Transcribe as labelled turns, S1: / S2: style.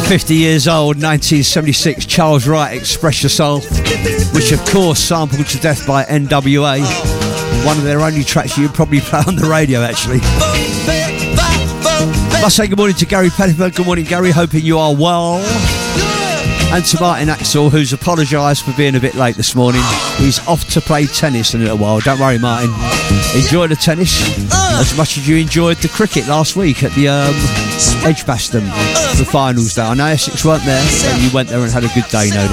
S1: 50 years old, 1976, Charles Wright, Express Your Soul, which of course sampled to death by NWA. One of their only tracks you'd probably play on the radio, actually. Must say good morning to Gary Pettiford. Good morning, Gary, hoping you are well. And to Martin Axel, who's apologised for being a bit late this morning. He's off to play tennis in a little while. Don't worry, Martin. Enjoy the tennis as much as you enjoyed the cricket last week at the Edgbaston, the finals day. I know Essex weren't there, but you went there and had a good day, no